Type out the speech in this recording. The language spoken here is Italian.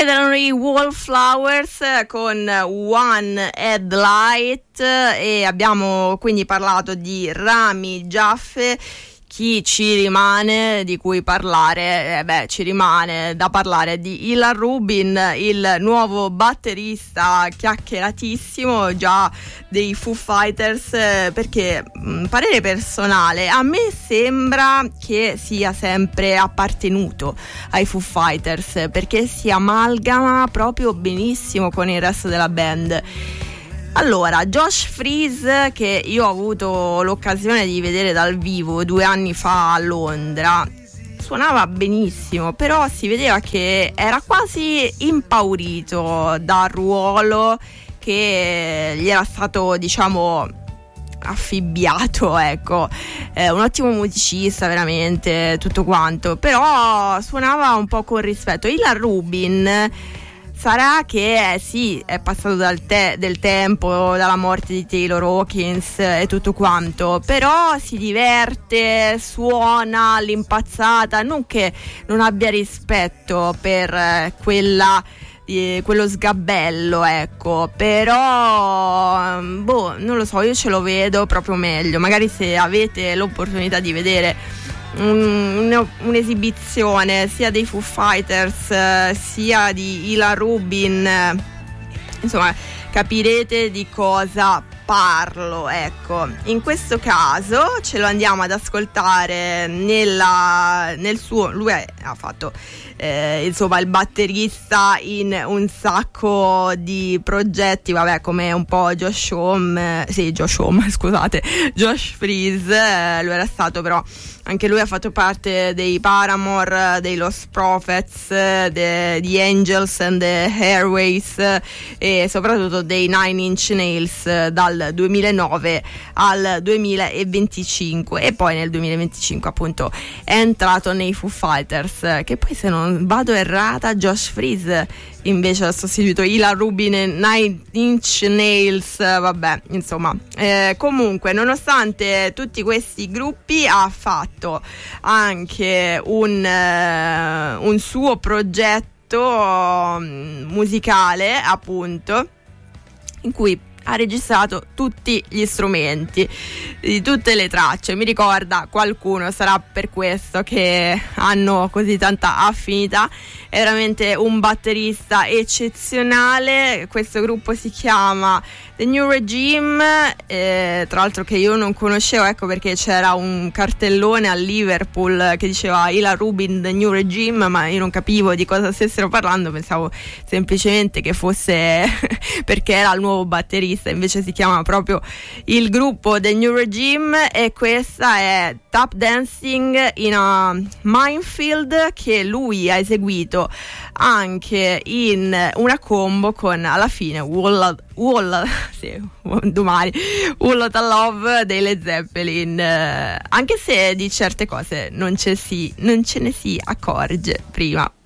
Ed erano i Wallflowers con One Headlight, e abbiamo quindi parlato di Rami Jaffé. Chi ci rimane di cui parlare? Ci rimane da parlare di Ilan Rubin, il nuovo batterista chiacchieratissimo già dei Foo Fighters, perché parere personale, a me sembra che sia sempre appartenuto ai Foo Fighters, perché si amalgama proprio benissimo con il resto della band. Allora, Josh Freese, che io ho avuto l'occasione di vedere dal vivo 2 anni fa a Londra, suonava benissimo, però si vedeva che era quasi impaurito dal ruolo che gli era stato, diciamo, affibbiato, ecco. Un ottimo musicista, veramente, tutto quanto, però suonava un po' con rispetto. Ilan Rubin sarà che sì, è passato del tempo, dalla morte di Taylor Hawkins e tutto quanto, però si diverte, suona all'impazzata, non che non abbia rispetto per quello sgabello, ecco, però non lo so, io ce lo vedo proprio meglio. Magari se avete l'opportunità di vedere un'esibizione sia dei Foo Fighters sia di Ilan Rubin, insomma capirete di cosa parlo, ecco. In questo caso ce lo andiamo ad ascoltare nel suo, lui ha fatto insomma il batterista in un sacco di progetti, vabbè, come un po' Josh Freese, lui era stato, però anche lui ha fatto parte dei Paramore, dei Lost Prophets, di Angels and the Airways, e soprattutto dei Nine Inch Nails dal 2009 al 2025, e poi nel 2025 appunto è entrato nei Foo Fighters, che poi, se non vado errata, Josh Freese invece ha sostituito Ilan Rubin e Nine Inch Nails, vabbè, insomma, comunque, nonostante tutti questi gruppi, ha fatto anche un suo progetto musicale, appunto, in cui ha registrato tutti gli strumenti di tutte le tracce. Mi ricorda qualcuno, sarà per questo che hanno così tanta affinità. È veramente un batterista eccezionale. Questo gruppo si chiama The New Regime, tra l'altro, che io non conoscevo, ecco perché c'era un cartellone a Liverpool che diceva Ilan Rubin The New Regime, ma io non capivo di cosa stessero parlando, pensavo semplicemente che fosse perché era il nuovo batterista, invece si chiama proprio il gruppo The New Regime, e questa è Tap Dancing in a Minefield, che lui ha eseguito anche in una combo con, alla fine, Wall of Love dei Led Zeppelin, anche se di certe cose non ce ne si accorge prima.